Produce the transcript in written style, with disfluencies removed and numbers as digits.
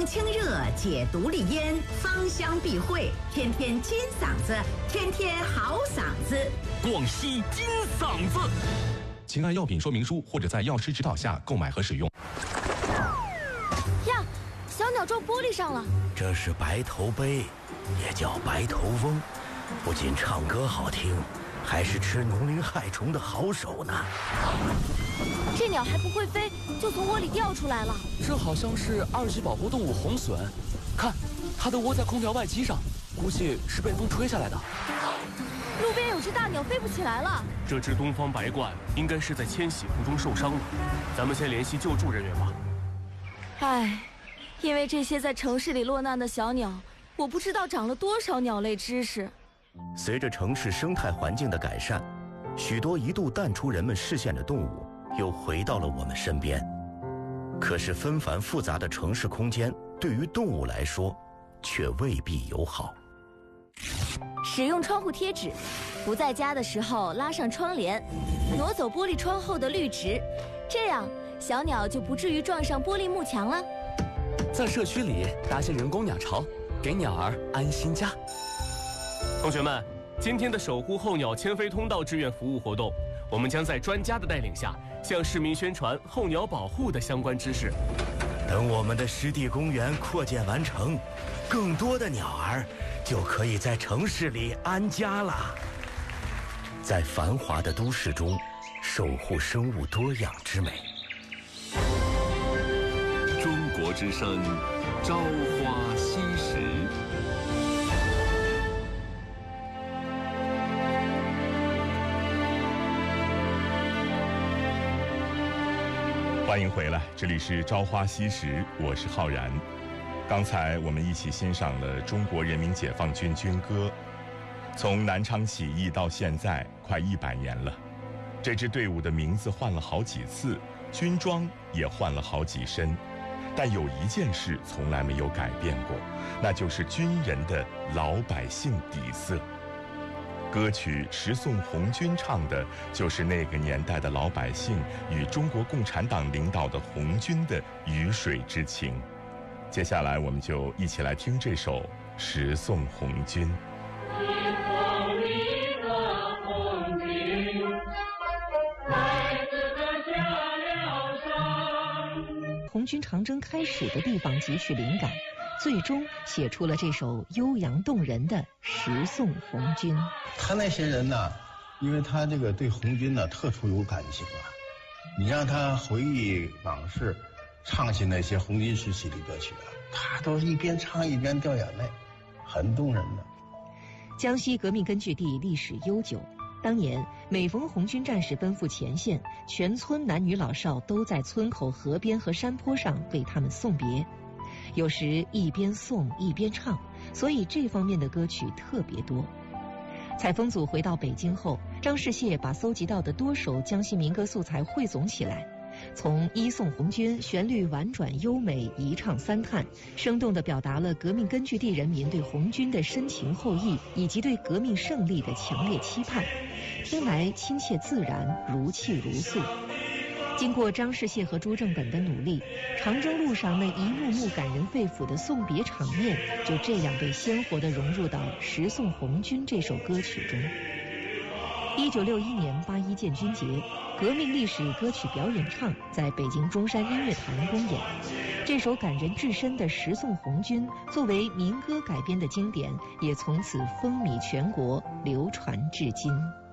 清热，解毒利咽，芳香避秽，天天金嗓子，天天好嗓子。 广西金嗓子。请按药品说明书或者在药师指导下购买和使用。 呀，小鸟撞玻璃上了。 这是白头鹎，也叫白头翁，不仅唱歌好听，还是吃农林害虫的好手呢。 这鸟还不会飞，就从窝里掉出来了。 这好像是2级保护动物红隼，看，它的窝在空调外机上，估计是被风吹下来的。 路边有只大鸟飞不起来了。 这只东方白鹳应该是在迁徙途中受伤了，咱们先联系救助人员吧。 唉，因为这些在城市里落难的小鸟，我不知道长了多少鸟类知识。 随着城市生态环境的改善，许多一度淡出人们视线的动物又回到了我们身边。可是纷繁复杂的城市空间对于动物来说却未必友好。 使用窗户贴纸，不在家的时候拉上窗帘，挪走玻璃窗后的绿植，这样小鸟就不至于撞上玻璃幕墙了。 在社区里搭些人工鸟巢，给鸟儿安心家。 同学们，今天的守护候鸟迁飞通道志愿服务活动，我们将在专家的带领下，向市民宣传候鸟保护的相关知识。 等我们的湿地公园扩建完成，更多的鸟儿就可以在城市里安家了。在繁华的都市中，守护生物多样之美。 中国之声，朝花夕拾。 欢迎回来，这里是朝花夕拾，我是浩然。刚才我们一起欣赏了中国人民解放军军歌。从南昌起义到现在快100年了，这支队伍的名字换了好几次，军装也换了好几身，但有一件事从来没有改变过，那就是军人的老百姓底色。歌曲《十送红军》唱的就是那个年代的老百姓与中国共产党领导的红军的鱼水之情。接下来我们就一起来听这首《十送红军》。 红军长征开始的地方汲取灵感，最终写出了这首悠扬动人的《十送红军》。 他那些人呢，因为他这个对红军呢特殊有感情啊，你让他回忆往事，唱起那些红军时期的歌曲啊，他都是一边唱一边掉眼泪，很动人的。 江西革命根据地历史悠久，当年每逢红军战士奔赴前线，全村男女老少都在村口、河边和山坡上为他们送别，有时一边送一边唱，所以这方面的歌曲特别多。采风组回到北京后，张世燮把搜集到的多首江西民歌素材汇总起来，从一送红军旋律婉转优美，一唱三叹，生动地表达了革命根据地人民对红军的深情厚谊以及对革命胜利的强烈期盼，听来亲切自然，如泣如诉。经过张世燮和朱正本的努力，长征路上那一幕幕感人肺腑的送别场面就这样被鲜活地融入到《十送红军》这首歌曲中。1961年81建军节，革命历史歌曲表演唱在北京中山音乐坛公演。这首感人至深的《十送红军》作为民歌改编的经典，也从此风靡全国，流传至今。